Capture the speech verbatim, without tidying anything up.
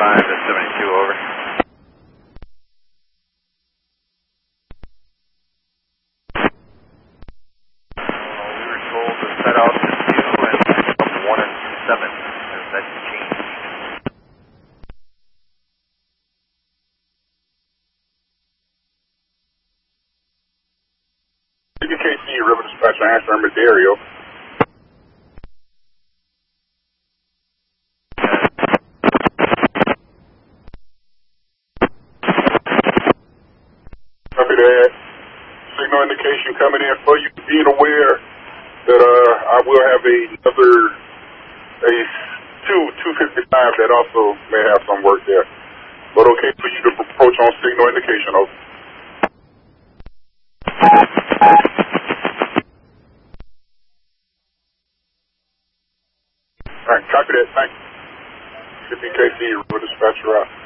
five to seventy-two, over. We were told to set out to two and pick up one and seven. Has that changed? W K C River Dispatcher, answer number Dario. Copy that. Signal indication coming in for you. Being aware that uh, I will have another a two two fifty-five that also may have some work there. But okay for you to approach on signal indication. Over. All right, copy that. Thank you. W K C River Dispatcher out.